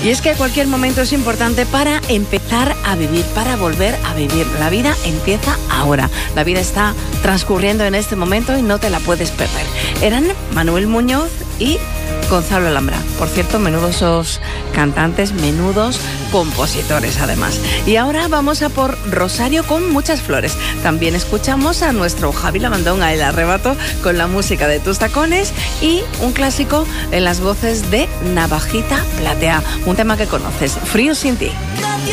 Y es que cualquier momento es importante para empezar a vivir, para volver a vivir. La vida empieza ahora. La vida está transcurriendo en este momento y no te la puedes perder. Eran Manuel Muñoz y Gonzalo Alhambra. Por cierto, menudos esos cantantes, menudos compositores además. Y ahora vamos a por Rosario con muchas flores. También escuchamos a nuestro Javi Labandón, a El Arrebato, con la música de Tus Tacones, y un clásico en las voces de Navajita Platea, un tema que conoces, Frío sin ti.